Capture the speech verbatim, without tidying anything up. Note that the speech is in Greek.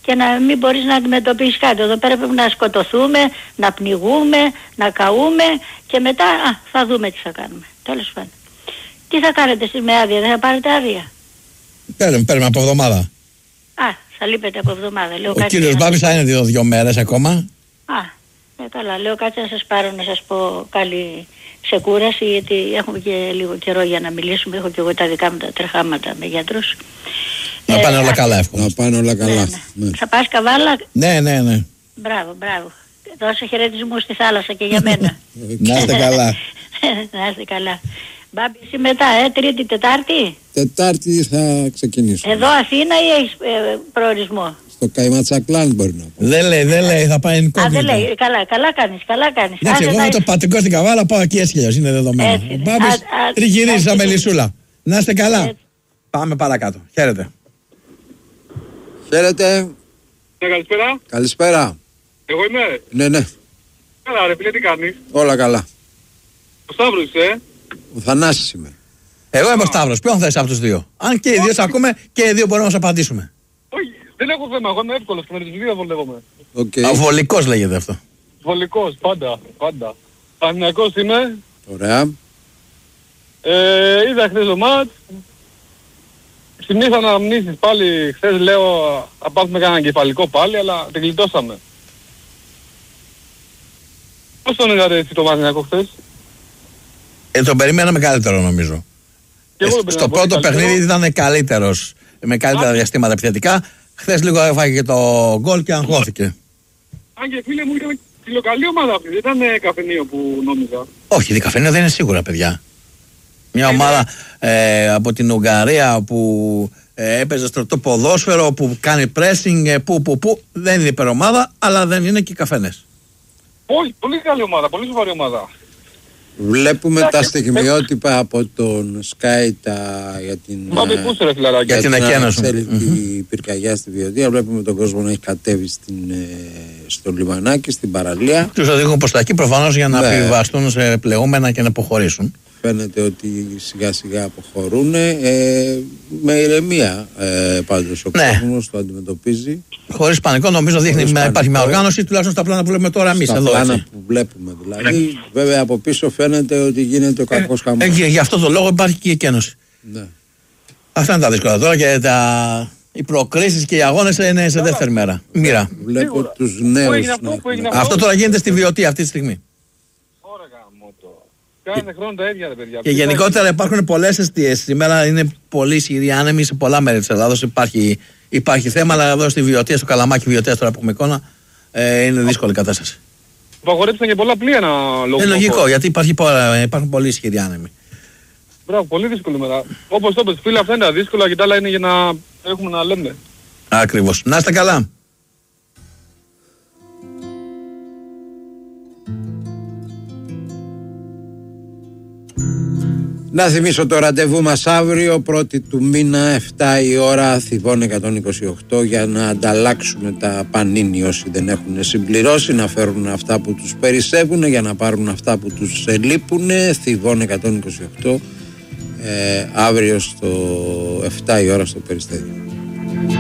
και να μην μπορείς να αντιμετωπίσεις κάτι. Εδώ πέρα πρέπει να σκοτωθούμε, να πνιγούμε, να καούμε και μετά α, θα δούμε τι θα κάνουμε. Τέλος πάντων. Τι θα κάνετε εσείς με άδεια, δεν θα πάρετε άδεια? Παίρνουμε, παίρνουμε από εβδομάδα. Α, θα λείπετε από εβδομάδα. Λέω, ο κύριος να... Μπάμπης θα είναι δύο, δύο μέρες ακόμα. Α, ε, καλά. Λέω κάτσε να σας πάρω να σας πω καλή ξεκούραση, γιατί έχουμε και λίγο καιρό για να μιλήσουμε. Έχω και εγώ τα δικά μου τα τρεχάματα με γιατρούς. Να πάνε ε, όλα καλά, εύχομαι. Να πάνε όλα καλά. Ναι, ναι. Ναι. Θα πας Καβάλα? Ναι, ναι, ναι. Μπράβο, μπράβο. Δώσε χαιρετισμού στη θάλασσα και για μένα. Να είστε καλά. Να είστε καλά. Μπάμπη, εσύ μετά, ε, Τρίτη, Τετάρτη. Τετάρτη θα ξεκινήσω. Εδώ Αθήνα ή έχεις ε, προορισμό? Στο Καϊματσακλάν μπορεί να πω. Δεν λέει, δεν λέει, θα πάει ενικόγκριτο. Α, δεν λέει, καλά, καλά κάνεις, καλά κάνεις. Εντάξει, εγώ με το πατρικό στην Καβάλα πάω εκεί έτσι, είναι δεδομένο. Ο Μπάμπης τριγυρίζει σαν μελισσούλα. Να είστε καλά. Έτσι. Πάμε παρακάτω. Χαίρετε. Χαίρετε. Ναι, καλησπέρα. Καλησπέρα. Εγώ είμαι. Ναι, ναι. Καλά ρε φίλε, τι κάνεις? Όλα καλά. Ο Σταύρος είσαι? Ο Θανάσης είμαι. Εγώ είμαι ο Σταύρος. Ποιον θες από τους δύο? Αν και οι δύο σ' ακούμε και οι δύο μπορούμε να σας απαντήσουμε. Όχι, δεν έχω θέμα. Εγώ είμαι εύκολος και με τους δύο βολεύομαι. Okay. Ο βολικός λέγεται αυτό. Βολικός, πάντα, πάντα. Παναθηναϊκός είμαι. Ωραία. Ε, είδα χθες το μάτς. Σημείς αναμνήσεις πάλι, χθες λέω να πάθουμε κανένα κεφαλικό πάλι, αλλά την γλιτώσαμε. Πώς τον είδατε εσύ το Παναθηναϊκό χθες? Ε, τον περιμέναμε καλύτερο νομίζω. Ε, στο πρώτο παιχνίδι ήταν καλύτερος, με καλύτερα διαστήματα επιθετικά. Χθες λίγο έφαγε και το γκολ και αγχώθηκε. Αν και φίλε μου ήταν ψιλοκαλή ομάδα αυτή, δεν ήταν καφενείο που νόμιζα. Όχι, η καφενείο δεν είναι σίγουρα παιδιά. Μια ομάδα ε, από την Ουγγαρία που ε, έπαιζε στο ποδόσφαιρο, που κάνει pressing, ε, που, που, που, δεν είναι υπερομάδα, αλλά δεν είναι και καφενές. Όχι, πολύ καλή ομάδα, πολύ σοβαρή ομάδα. Βλέπουμε yeah, τα στιγμιότυπα από τον Sky για την, για την εκένωση. Η πυρκαγιά στη Βιωτία. Βλέπουμε τον κόσμο να έχει κατέβει στην, στο λιμανάκι, στην παραλία. Τους οδηγούν προς τα εκεί προφανώς για να yeah. επιβαστούν σε πλεούμενα και να αποχωρήσουν. Φαίνεται ότι σιγά σιγά αποχωρούν ε, με ηρεμία ε, πάντως ο ναι. κόσμος το αντιμετωπίζει. Χωρίς πανικό, νομίζω δείχνει να υπάρχει μια οργάνωση, τουλάχιστον στα πλάνα που βλέπουμε τώρα εμείς εδώ. Στα πλάνα που βλέπουμε δηλαδή. Ναι. Βέβαια από πίσω φαίνεται ότι γίνεται ο κακός χαμός. Ε, ε, γι' αυτό το λόγο υπάρχει και η εκένωση. Ναι. Αυτά είναι τα δύσκολα τώρα και τα... οι προκρίσεις και οι αγώνες είναι σε δεύτερη μέρα. Μοίρα. Βλέπω τους νέους. Αυτό τώρα γίνεται στη Βιωτία αυτή τη στιγμή. Κάθε χρόνο τα ίδια, ρε παιδιά. Και γενικότερα υπάρχουν πολλές αιστείες. Σήμερα είναι πολύ ισχυροί άνεμοι σε πολλά μέρη της Ελλάδος. Υπάρχει, υπάρχει θέμα, αλλά εδώ στη Βιωτία, στο Καλαμάκι Βιωτία, τώρα που έχουμε εικόνα, ε, είναι δύσκολη κατάσταση. Απαγορέψαν και πολλά πλοία να λόγω. Είναι λογικό, γιατί υπάρχει, υπάρχουν πολύ ισχυροί άνεμοι. Μπράβο, πολύ δύσκολη μετά. Όπως το είπες, φίλε, αυτά είναι τα δύσκολα και τα άλλα είναι για να έχουμε να λέμε. Ακριβώς. Να είστε καλά. Να θυμίσω το ραντεβού μας αύριο, πρώτη του μήνα, εφτά η ώρα, Θηβών εκατόν είκοσι οκτώ, για να ανταλλάξουμε τα πανίνι όσοι δεν έχουν συμπληρώσει, να φέρουν αυτά που τους περισσεύουν για να πάρουν αυτά που τους λείπουν. Θηβών εκατόν είκοσι οκτώ, ε, αύριο στο εφτά η ώρα στο Περιστέρι.